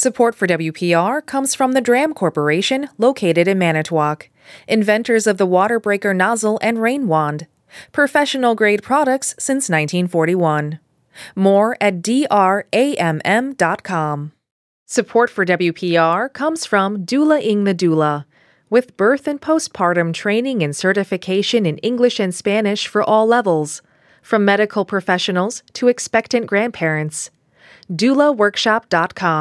Support for WPR comes from the Dram Corporation, located in Manitowoc, inventors of the water breaker nozzle and rain wand, professional-grade products since 1941. More at dramm.com. Support for WPR comes from Doula Ing the Doula, with birth and postpartum training and certification in English and Spanish for all levels, from medical professionals to expectant grandparents. DoulaWorkshop.com.